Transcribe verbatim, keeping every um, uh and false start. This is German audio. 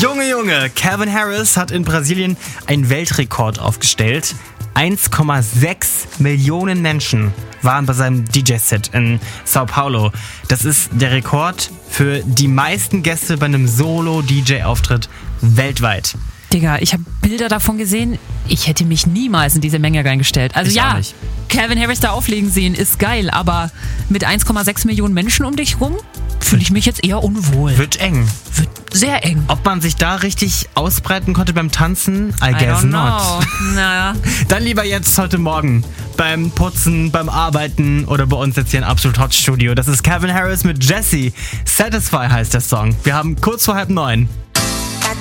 Junge, Junge, Calvin Harris hat in Brasilien einen Weltrekord aufgestellt. eins Komma sechs Millionen Menschen waren bei seinem D J-Set in Sao Paulo. Das ist der Rekord für die meisten Gäste bei einem Solo-D J-Auftritt weltweit. Digga, ich habe Bilder davon gesehen. Ich hätte mich niemals in diese Menge reingestellt. Also Ich ja, auch nicht. Calvin Harris da auflegen sehen ist geil, aber mit eins Komma sechs Millionen Menschen um dich rum fühle ich mich jetzt eher unwohl. Wird eng. Wird sehr eng. Ob man sich da richtig ausbreiten konnte beim Tanzen? I, I guess don't not. know. Naja. Dann lieber jetzt heute Morgen beim Putzen, beim Arbeiten oder bei uns jetzt hier in Absolut Hot Studio. Das ist Calvin Harris mit Jessie. Satisfy heißt der Song. Wir haben kurz vor halb neun.